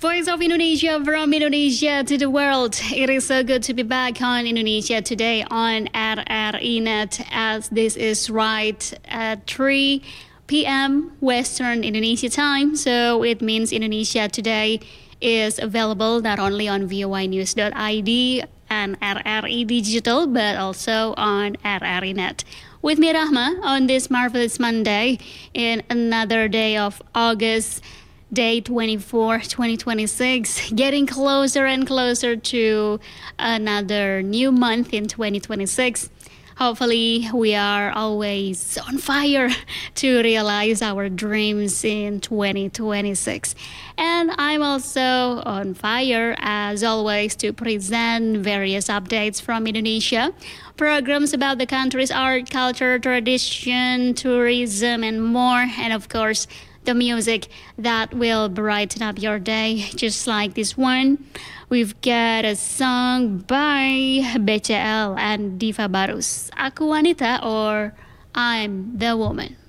Voice of Indonesia from Indonesia to the world. It is so good to be back on Indonesia today on RRI Net, as this is right at 3 p.m. Western Indonesia time. So it means Indonesia today is available not only on voinews.id and RRI Digital, but also on RRI Net. With me, Rahma, on this marvelous Monday, in another day of August, day 24, 2026, getting closer and closer to another new month in 2026. Hopefully, we are always on fire to realize our dreams in 2026. And I'm also on fire, as always, to present various updates from Indonesia, programs about the country's art, culture, tradition, tourism, and more. And of course, the music that will brighten up your day, just like this one. We've got a song by BCL and Diva Barus, Aku Wanita or I'm the Woman.